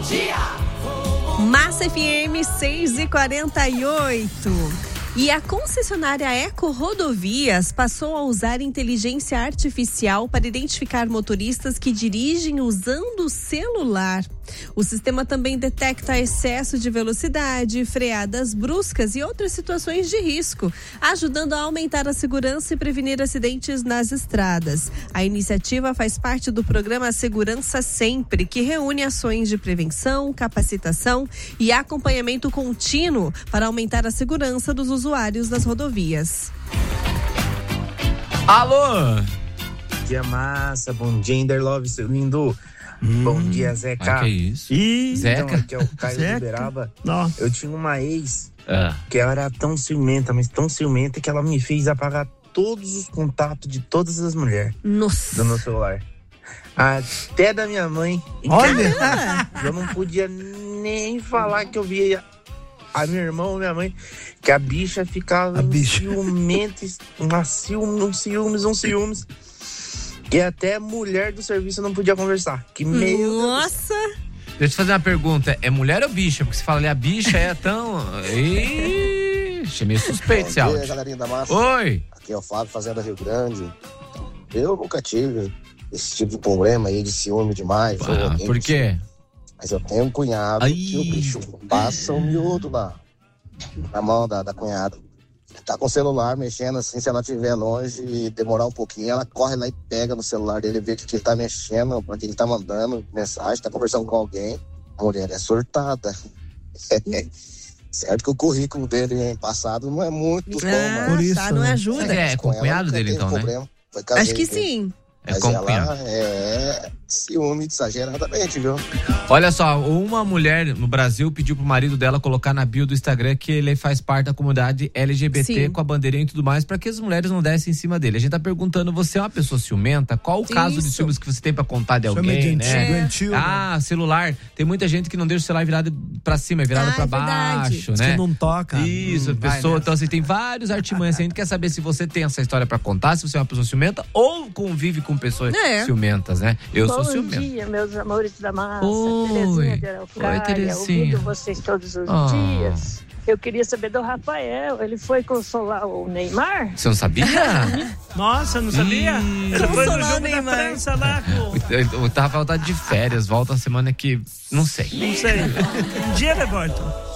Massa FM 6h48. E a concessionária Eco Rodovias passou a usar inteligência artificial para identificar motoristas que dirigem usando o celular. O sistema também detecta excesso de velocidade, freadas bruscas e outras situações de risco, ajudando a aumentar a segurança e prevenir acidentes nas estradas. A iniciativa faz parte do programa Segurança Sempre, que reúne ações de prevenção, capacitação e acompanhamento contínuo para aumentar a segurança dos usuários das rodovias. Alô! Bom dia, Massa. Bom dia, Inderlove, seu lindo. Bom dia, Zeca. Que é isso? Zeca? Então, aqui é o Caio de Uberaba. Eu tinha uma ex que ela era tão ciumenta, mas tão ciumenta que ela me fez apagar todos os contatos de todas as mulheres do meu celular. Até da minha mãe. Olha! Eu não podia nem falar que eu via a minha irmã ou minha mãe, que a bicha ficava ciumenta, um ciúmes. Que até mulher do serviço não podia conversar. Que meio... Nossa! Deixa eu te fazer uma pergunta. É mulher ou bicha? Porque se fala ali, a bicha é tão... Ixi, meio suspeito esse áudio. Bom dia, galerinha da Massa. Oi! Aqui é o Fábio, Fazenda Rio Grande. Eu nunca tive esse tipo de problema aí de ciúme demais. Por quê? Mas eu tenho um cunhado que o bicho passa um miúdo na mão da cunhada. Tá com o celular mexendo assim, se ela estiver longe e demorar um pouquinho, ela corre lá e pega no celular dele, vê que ele tá mexendo, pra que ele tá mandando mensagem, tá conversando com alguém. A mulher é surtada. Certo que o currículo dele em passado não é muito bom, mas... Por isso, não ajuda. É com o cunhado dele, então, né? Acho que sim. Mas ela é ciúme exageradamente, viu? Olha só, uma mulher no Brasil pediu pro marido dela colocar na bio do Instagram que ele faz parte da comunidade LGBT. Sim. Com a bandeirinha e tudo mais, para que as mulheres não dessem em cima dele. A gente tá perguntando, você é uma pessoa ciumenta? Qual o caso de ciúmes que você tem pra contar de alguém, né? Celular. Tem muita gente que não deixa o celular virado pra cima, é virado pra baixo, né? Que não toca. Isso, pessoa. Então, assim, tem vários artimanhas. A gente quer saber se você tem essa história pra contar, se você é uma pessoa ciumenta ou convive com pessoas ciumentas, né? Eu sou ciumenta. Bom dia, meus amores da massa. Oi. Terezinha de Araucária. Oi, Terezinha. Ouvindo vocês todos os dias. Eu queria saber do Rafael. Ele foi consolar o Neymar? Você não sabia? Nossa, não sabia? Ele foi no jogo da França lá, pô. O Rafael tá de férias, volta a semana que... Não sei. Um dia ele volta.